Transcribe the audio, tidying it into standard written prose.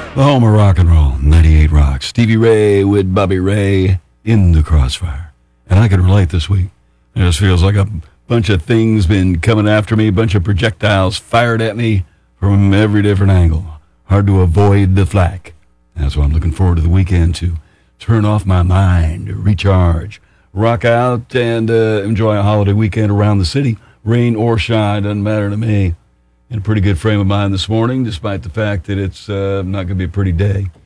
The home of rock and roll, 98 Rock. Stevie Ray with Bobby Ray in the crossfire. And I can relate this week. It just feels like a bunch of things been coming after me, a bunch of projectiles fired at me from every different angle. Hard to avoid the flak. That's why I'm looking forward to the weekend to turn off my mind, recharge, rock out, and enjoy a holiday weekend around the city. Rain or shine, doesn't matter to me. In a pretty good frame of mind this morning, despite the fact that it's not going to be a pretty day.